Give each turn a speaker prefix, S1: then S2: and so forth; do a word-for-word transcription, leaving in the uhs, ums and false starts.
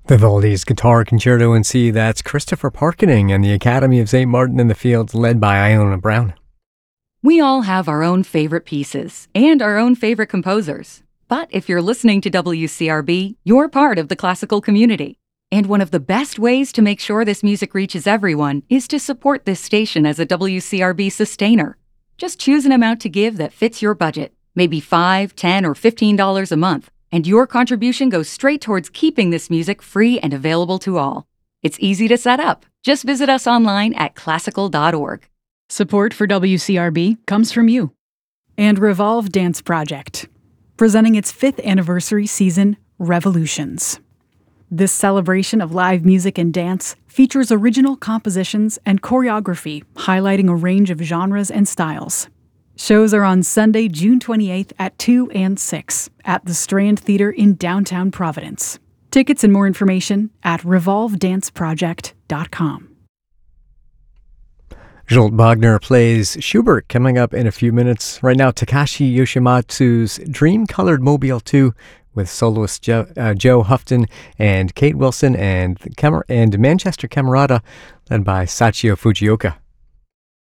S1: Vivaldi's Guitar Concerto in C, that's Christopher Parkening and the Academy of Saint Martin in the Fields, led by Iona Brown.
S2: We all have our own favorite pieces and our own favorite composers. But if you're listening to W C R B, you're part of the classical community. And one of the best ways to make sure this music reaches everyone is to support this station as a W C R B sustainer. Just choose an amount to give that fits your budget, maybe five, ten, or fifteen dollars a month, and your contribution goes straight towards keeping this music free and available to all. It's easy to set up. Just visit us online at classical dot org.
S3: Support for W C R B comes from you. And Revolve Dance Project, presenting its fifth anniversary season, Revolutions. This celebration of live music and dance features original compositions and choreography highlighting a range of genres and styles. Shows are on Sunday, June twenty-eighth at two and six at the Strand Theater in downtown Providence. Tickets and more information at revolve dance project dot com.
S1: Jolt Wagner plays Schubert coming up in a few minutes. Right now, Takashi Yoshimatsu's Dream-Colored Mobile two with soloist Joe, uh, Joe Houghton and Kate Wilson and, Camar- and Manchester Camerata led by Sachio Fujioka.